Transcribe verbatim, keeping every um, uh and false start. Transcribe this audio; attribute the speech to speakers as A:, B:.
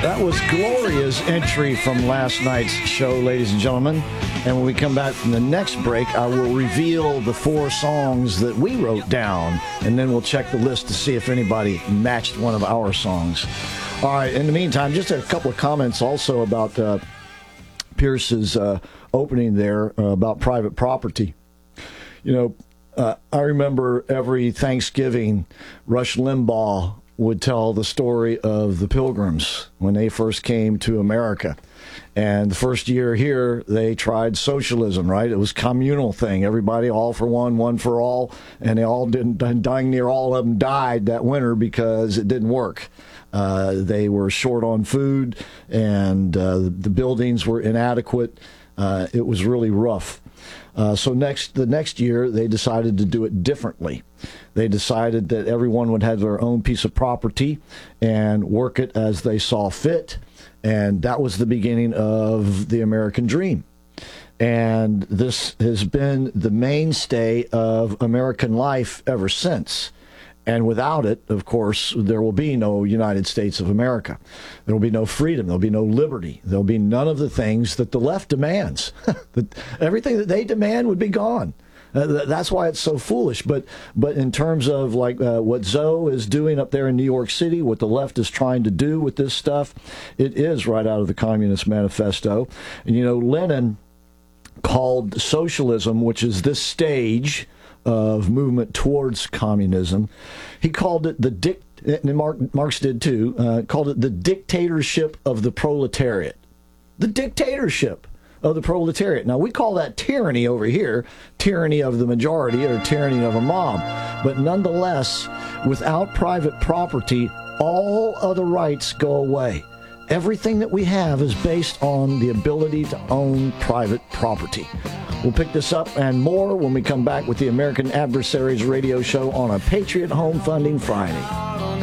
A: That was Gloria's entry from last night's show, ladies and gentlemen. And when we come back from the next break, I will reveal the four songs that we wrote down, and then we'll check the list to see if anybody matched one of our songs. All right, in the meantime, just a couple of comments also about uh, Pierce's uh, opening there uh, about private property. You know, uh, I remember every Thanksgiving, Rush Limbaugh would tell the story of the Pilgrims when they first came to America. And the first year here, they tried socialism, right? It was a communal thing. Everybody, all for one, one for all. And they all didn't, dying near all of them died that winter because it didn't work. Uh, they were short on food, and uh, the buildings were inadequate. Uh, it was really rough. Uh, so next, the next year, they decided to do it differently. They decided that everyone would have their own piece of property and work it as they saw fit. And that was the beginning of the American dream. And this has been the mainstay of American life ever since. And without it, of course, there will be no United States of America. There will be no freedom. There will be no liberty. There will be none of the things that the left demands. Everything that they demand would be gone. Uh, that's why it's so foolish. But but in terms of like uh, what Zoe is doing up there in New York City, what the left is trying to do with this stuff, it is right out of the Communist Manifesto. And, you know, Lenin called socialism, which is this stage of movement towards communism, he called it the dic and Mark, Marx did too, uh, called it the dictatorship of the proletariat. The dictatorship of the proletariat. Now, we call that tyranny over here, tyranny of the majority or tyranny of a mob. But nonetheless, without private property, all other rights go away. Everything that we have is based on the ability to own private property. We'll pick this up and more when we come back with the American Adversaries radio show on a Patriot Home Funding Friday.